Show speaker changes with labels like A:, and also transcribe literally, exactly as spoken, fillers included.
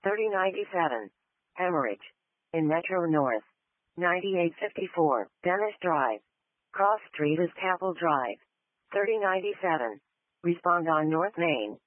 A: thirty ninety-seven, Hemorrhage. In Metro North. ninety-eight fifty-four, Dennis Drive. Cross Street is Capel Drive. thirty ninety-seven. Respond on North Main.